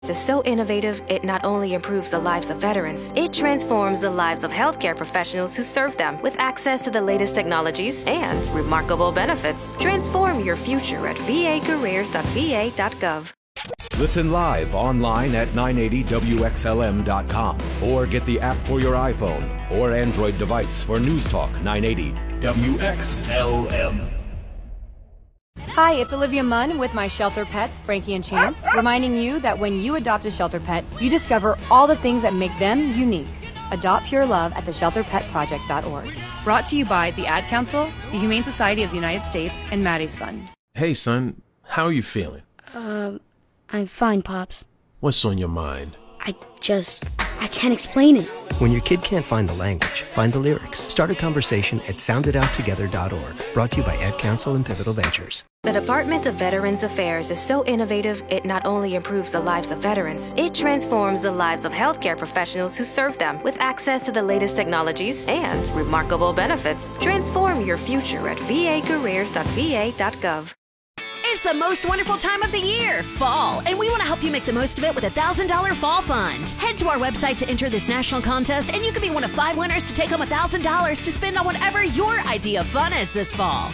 is so innovative, it not only improves the lives of veterans, it transforms the lives of healthcare professionals who serve them with access to the latest technologies and remarkable benefits. Transform your future at vacareers.va.gov. Listen live online at 980wxlm.com or get the app for your iPhone or Android device for News Talk 980 WXLM. Hi, it's Olivia Munn with my shelter pets, Frankie and Chance, reminding you that when you adopt a shelter pet, you discover all the things that make them unique. Adopt pure love at theshelterpetproject.org. Brought to you by the Ad Council, the Humane Society of the United States, and Maddie's Fund. Hey, son, how are you feeling? I'm fine, Pops. What's on your mind? I can't explain it. When your kid can't find the language, find the lyrics. Start a conversation at sounditouttogether.org. Brought to you by Ad Council and Pivotal Ventures. The Department of Veterans Affairs is so innovative, it not only improves the lives of veterans, it transforms the lives of healthcare professionals who serve them with access to the latest technologies and remarkable benefits. Transform your future at vacareers.va.gov. It's the most wonderful time of the year, fall, and we want to help you make the most of it with a $1,000 fall fund. Head to our website to enter this national contest, and you could be one of 5 winners to take home $1,000 to spend on whatever your idea of fun is this fall.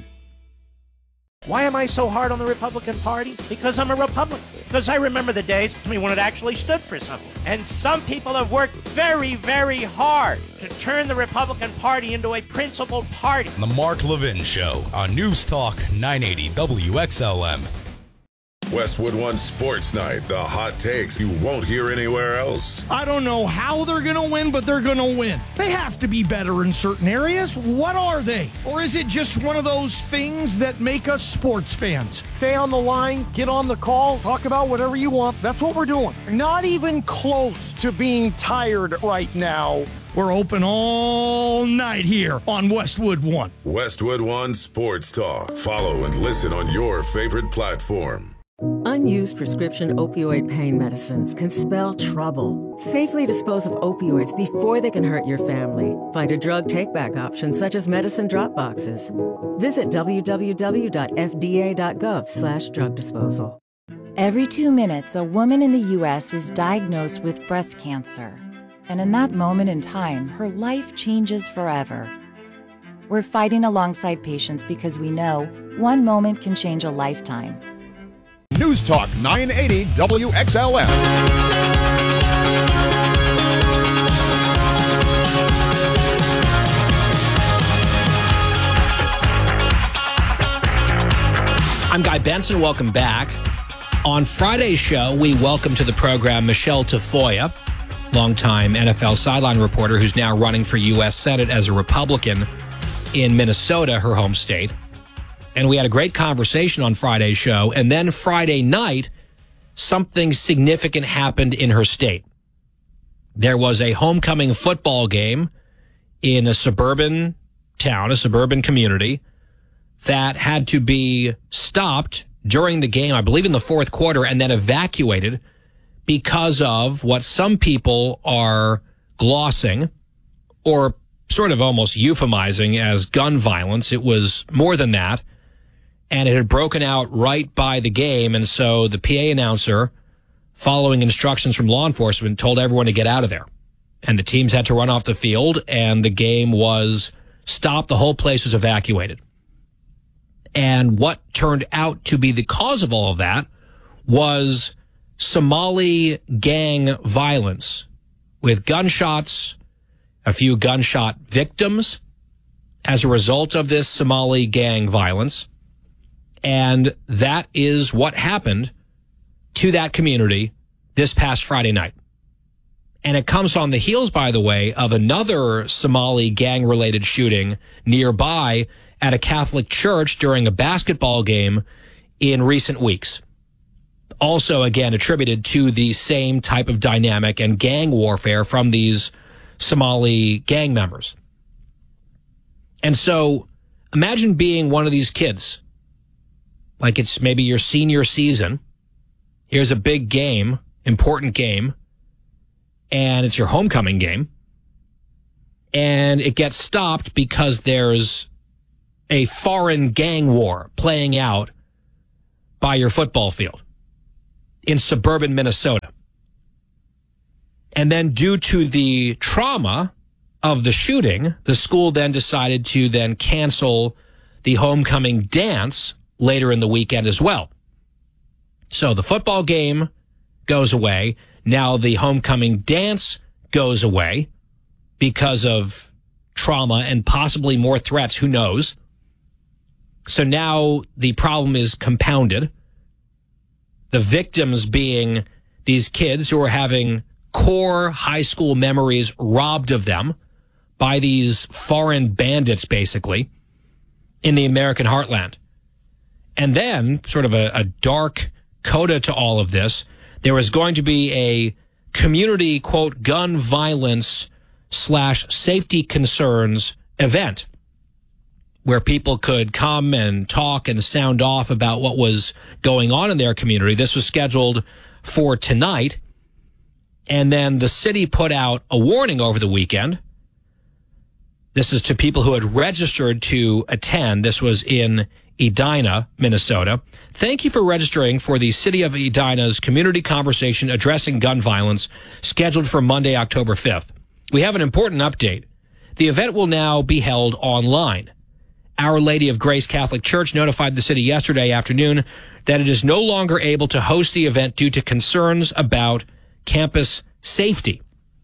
Why am I so hard on the Republican Party? Because I'm a Republican. Because I remember the days when it actually stood for something. And some people have worked very, very hard to turn the Republican Party into a principled party. The Mark Levin Show on News Talk 980 WXLM. Westwood One Sports Night, the hot takes you won't hear anywhere else. I don't know how they're going to win, but they're going to win. They have to be better in certain areas. What are they? Or is it just one of those things that make us sports fans? Stay on the line, get on the call, talk about whatever you want. That's what we're doing. Not even close to being tired right now. We're open all night here on Westwood One. Westwood One Sports Talk. Follow and listen on your favorite platform. Unused prescription opioid pain medicines can spell trouble. Safely dispose of opioids before they can hurt your family. Find a drug take-back option such as medicine drop boxes. Visit www.fda.gov/drug disposal. Every 2 minutes, a woman in the U.S. is diagnosed with breast cancer. And in that moment in time, her life changes forever. We're fighting alongside patients because we know one moment can change a lifetime. News Talk 980 WXLM. I'm Guy Benson. Welcome back. On Friday's show, we welcome to the program Michelle Tafoya, longtime NFL sideline reporter who's now running for U.S. Senate as a Republican in Minnesota, her home state. And we had a great conversation on Friday's show. And then Friday night, something significant happened in her state. There was a homecoming football game in a suburban town, a suburban community, that had to be stopped during the game, I believe in the fourth quarter, and then evacuated because of what some people are glossing or sort of almost euphemizing as gun violence. It was more than that. And it had broken out right by the game. And so the PA announcer, following instructions from law enforcement, told everyone to get out of there. And the teams had to run off the field, and the game was stopped. The whole place was evacuated. And what turned out to be the cause of all of that was Somali gang violence with gunshots, a few gunshot victims as a result of this Somali gang violence. And that is what happened to that community this past Friday night. And it comes on the heels, by the way, of another Somali gang-related shooting nearby at a Catholic church during a basketball game in recent weeks. Also, again, attributed to the same type of dynamic and gang warfare from these Somali gang members. And so imagine being one of these kids. Like it's maybe your senior season. Here's a big game, important game, and it's your homecoming game. And it gets stopped because there's a foreign gang war playing out by your football field. in suburban Minnesota. And then due to the trauma of the shooting, the school then decided to then cancel the homecoming dance later in the weekend as well. So the football game goes away. Now the homecoming dance goes away because of trauma and possibly more threats. Who knows? So now the problem is compounded. The victims being these kids who are having core high school memories robbed of them by these foreign bandits, basically, in the American heartland. And then, sort of a dark coda to all of this, there was going to be a community, quote, gun violence / safety concerns event where people could come and talk and sound off about what was going on in their community. This was scheduled for tonight. And then the city put out a warning over the weekend. This is to people who had registered to attend. This was in Edina, Minnesota. Thank you for registering for the City of Edina's community conversation addressing gun violence, scheduled for Monday, October 5th. We have an important update. The event will now be held online. Our Lady of Grace Catholic Church notified the city yesterday afternoon that it is no longer able to host the event due to concerns about campus safety.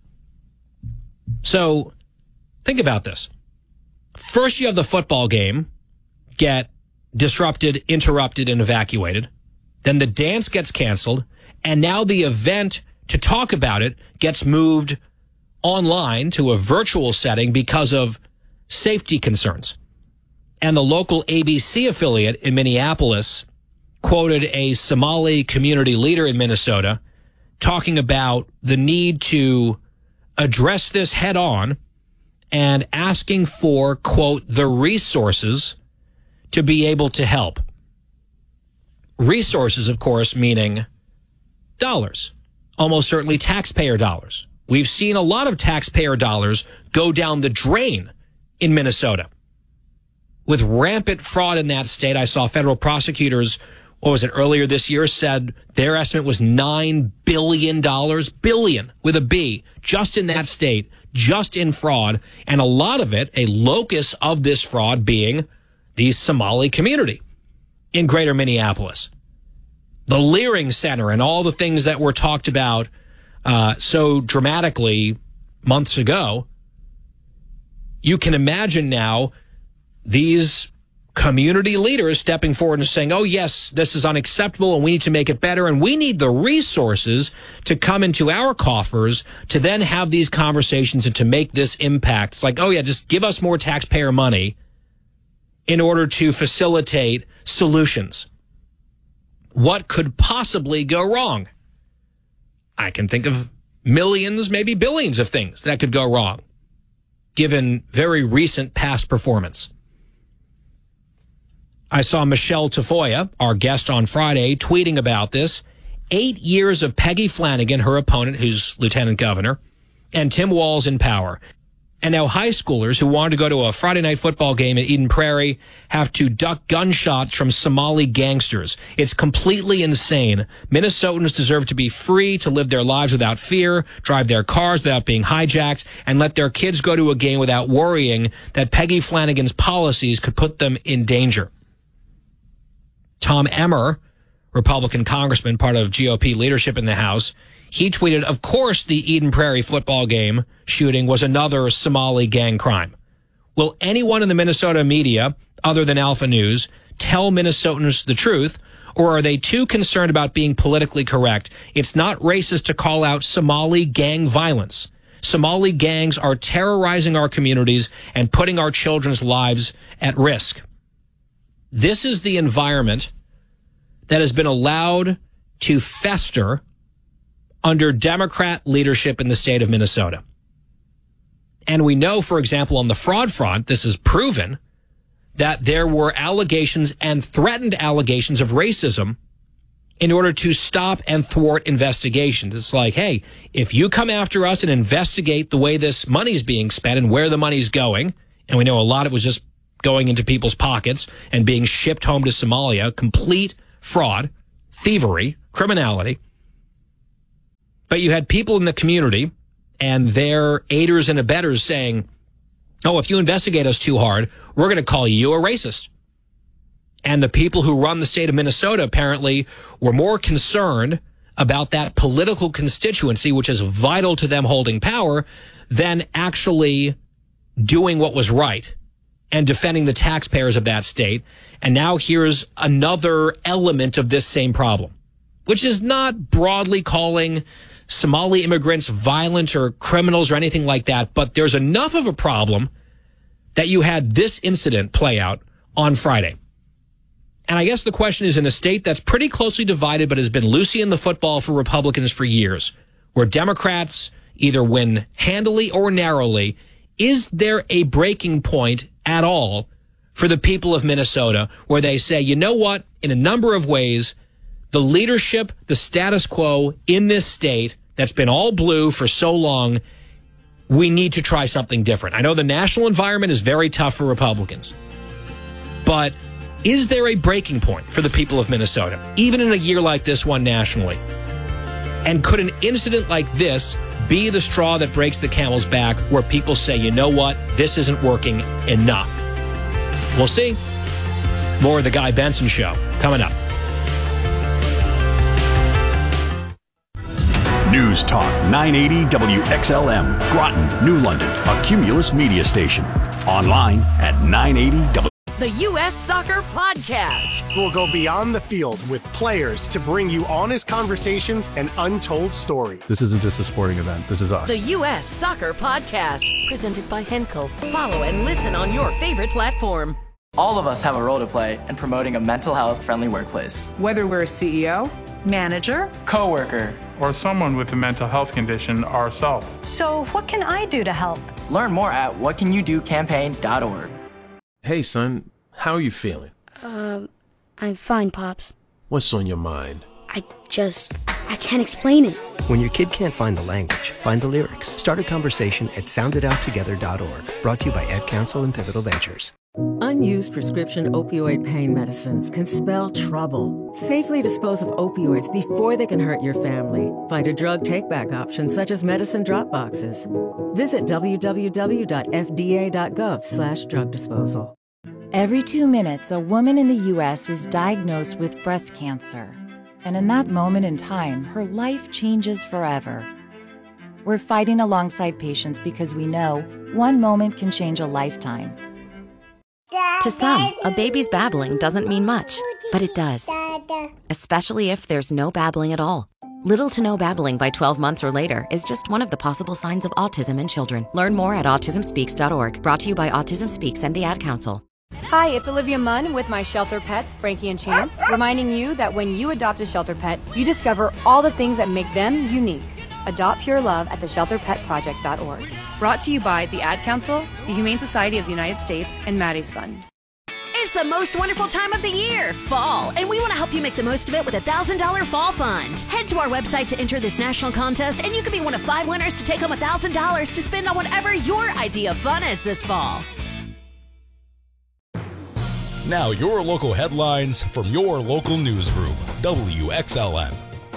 So think about this. First, you have the football game get disrupted, interrupted, and evacuated. Then the dance gets canceled. And now the event to talk about it gets moved online to a virtual setting because of safety concerns. And the local ABC affiliate in Minneapolis quoted a Somali community leader in Minnesota talking about the need to address this head on and asking for, quote, the resources to be able to help. Resources, of course, meaning dollars, almost certainly taxpayer dollars. We've seen a lot of taxpayer dollars go down the drain in Minnesota. With rampant fraud in that state, I saw federal prosecutors, earlier this year, said their estimate was $9 billion, billion with a B, just in that state, just in fraud. And a lot of it, a locus of this fraud being the Somali community in greater Minneapolis. The Leering Center and all the things that were talked about so dramatically months ago. You can imagine now these community leaders stepping forward and saying, oh, yes, this is unacceptable and we need to make it better. And we need the resources to come into our coffers to then have these conversations and to make this impact. It's like, oh, yeah, just give us more taxpayer money in order to facilitate solutions. What could possibly go wrong? I can think of millions, maybe billions of things that could go wrong, given very recent past performance. I saw Michelle Tafoya, our guest on Friday, tweeting about this. 8 years of Peggy Flanagan, her opponent, who's lieutenant governor, and Tim Walz in power. And now high schoolers who wanted to go to a Friday night football game in Eden Prairie have to duck gunshots from Somali gangsters. It's completely insane. Minnesotans deserve to be free to live their lives without fear, drive their cars without being hijacked, and let their kids go to a game without worrying that Peggy Flanagan's policies could put them in danger. Tom Emmer, Republican congressman, part of GOP leadership in the House, he tweeted, of course the Eden Prairie football game shooting was another Somali gang crime. Will anyone in the Minnesota media, other than Alpha News, tell Minnesotans the truth, or are they too concerned about being politically correct? It's not racist to call out Somali gang violence. Somali gangs are terrorizing our communities and putting our children's lives at risk. This is the environment that has been allowed to fester under Democrat leadership in the state of Minnesota. And we know, for example, on the fraud front, this is proven, that there were allegations and threatened allegations of racism in order to stop and thwart investigations. It's like, hey, if you come after us and investigate the way this money's being spent and where the money's going, and we know a lot of it was just going into people's pockets and being shipped home to Somalia, complete fraud, thievery, criminality. But you had people in the community and their aiders and abettors saying, oh, if you investigate us too hard, we're going to call you a racist. And the people who run the state of Minnesota apparently were more concerned about that political constituency, which is vital to them holding power, than actually doing what was right and defending the taxpayers of that state. And now here's another element of this same problem, which is not broadly calling Somali immigrants violent or criminals or anything like that, but there's enough of a problem that you had this incident play out on Friday. And I guess the question is, in a state that's pretty closely divided but has been Lucy-ing the football for Republicans for years, where Democrats either win handily or narrowly, is there a breaking point at all for the people of Minnesota where they say, you know what, in a number of ways, the leadership, the status quo in this state that's been all blue for so long, we need to try something different. I know the national environment is very tough for Republicans, but is there a breaking point for the people of Minnesota, even in a year like this one nationally? And could an incident like this be the straw that breaks the camel's back, where people say, you know what, this isn't working enough? We'll see. More of the Guy Benson Show coming up. News Talk 980 WXLM, Groton, New London, a Cumulus media station. Online at 980 The U.S. Soccer Podcast. We'll go beyond the field with players to bring you honest conversations and untold stories. This isn't just a sporting event. This is us. The U.S. Soccer Podcast, presented by Henkel. Follow and listen on your favorite platform. All of us have a role to play in promoting a mental health friendly workplace. Whether we're a CEO, manager, coworker, or someone with a mental health condition ourselves. So what can I do to help? Learn more at whatcanyoudocampaign.org. Hey, son, how are you feeling? I'm fine, Pops. What's on your mind? I can't explain it. When your kid can't find the language, find the lyrics. Start a conversation at sounditouttogether.org. Brought to you by Ad Council and Pivotal Ventures. Unused prescription opioid pain medicines can spell trouble. Safely dispose of opioids before they can hurt your family. Find a drug take-back option such as medicine drop boxes. Visit www.fda.gov/drug disposal. Every 2 minutes, a woman in the U.S. is diagnosed with breast cancer. And in that moment in time, her life changes forever. We're fighting alongside patients because we know one moment can change a lifetime. To some, a baby's babbling doesn't mean much, but it does. Especially if there's no babbling at all. Little to no babbling by 12 months or later is just one of the possible signs of autism in children. Learn more at autismspeaks.org. Brought to you by Autism Speaks and the Ad Council. Hi, it's Olivia Munn with my shelter pets, Frankie and Chance, reminding you that when you adopt a shelter pet, you discover all the things that make them unique. Adopt pure love at theshelterpetproject.org. Brought to you by the Ad Council, the Humane Society of the United States, and Maddie's Fund. It's the most wonderful time of the year, fall, and we want to help you make the most of it with a $1,000 fall fund. Head to our website to enter this national contest, and you could be one of 5 winners to take home $1,000 to spend on whatever your idea of fun is this fall. Now your local headlines from your local newsroom, WXLM.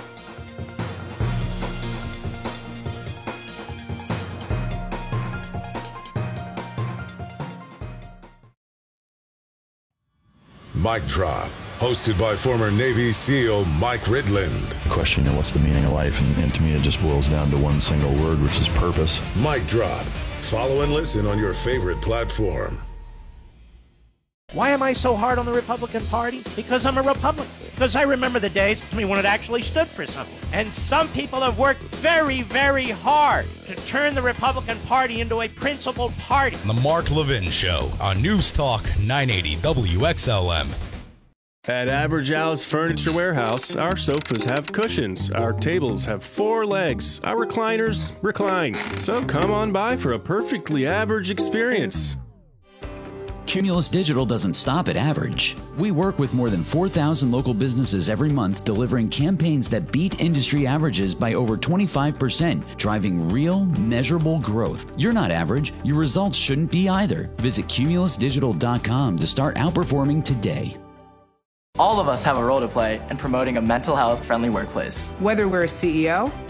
Mic Drop, hosted by former Navy SEAL Mike Ridland. Question, what's the meaning of life? And to me, it just boils down to one single word, which is purpose. Mic Drop. Follow and listen on your favorite platform. Why am I so hard on the Republican Party? Because I'm a Republican. Because I remember the days when it actually stood for something. And some people have worked very, very hard to turn the Republican Party into a principled party. The Mark Levin Show on News Talk 980 WXLM. At Average Al's Furniture Warehouse, our sofas have cushions, our tables have 4 legs, our recliners recline. So come on by for a perfectly average experience. Cumulus Digital doesn't stop at average. We work with more than 4,000 local businesses every month, delivering campaigns that beat industry averages by over 25%, driving real, measurable growth. You're not average. Your results shouldn't be either. Visit cumulusdigital.com to start outperforming today. All of us have a role to play in promoting a mental health friendly workplace. Whether we're a CEO,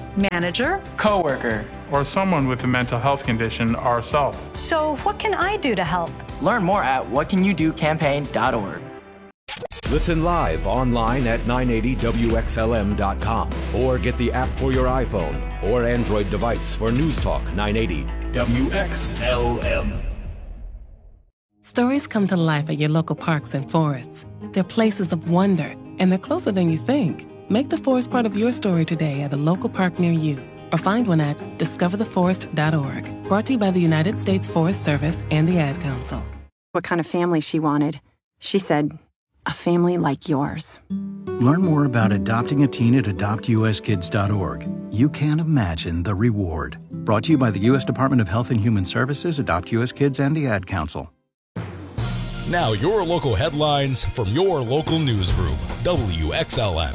Manager? Coworker. Or someone with a mental health condition ourselves. So what can I do to help? Learn more at whatcanyoudocampaign.org. Listen live online at 980WXLM.com or get the app for your iPhone or Android device for News Talk 980 WXLM. Stories come to life at your local parks and forests. They're places of wonder, and they're closer than you think. Make the forest part of your story today at a local park near you, or find one at discovertheforest.org. Brought to you by the United States Forest Service and the Ad Council. What kind of family she wanted. She said, a family like yours. Learn more about adopting a teen at adoptuskids.org. You can't imagine the reward. Brought to you by the U.S. Department of Health and Human Services, Adopt U.S. Kids, and the Ad Council. Now your local headlines from your local newsroom, WXLM.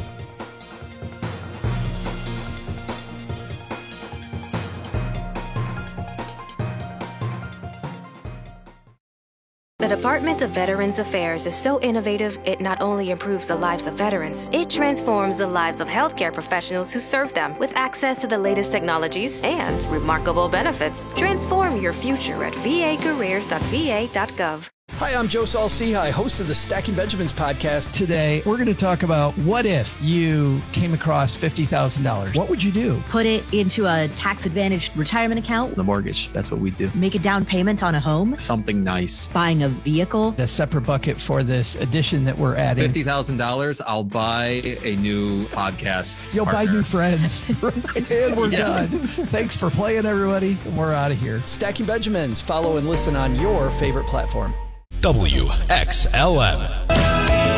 The Department of Veterans Affairs is so innovative, it not only improves the lives of veterans, it transforms the lives of healthcare professionals who serve them with access to the latest technologies and remarkable benefits. Transform your future at vacareers.va.gov. Hi, I'm Joe Saul-Sehy, host of the Stacking Benjamins podcast. Today, we're going to talk about what if you came across $50,000? What would you do? Put it into a tax-advantaged retirement account. The mortgage, that's what we do. Make a down payment on a home. Something nice. Buying a vehicle. A separate bucket for this addition that we're adding. $50,000, I'll buy a new podcast You'll partner. buy new friends. And we're done. Thanks for playing, everybody. We're out of here. Stacking Benjamins. Follow and listen on your favorite platform. WXLM.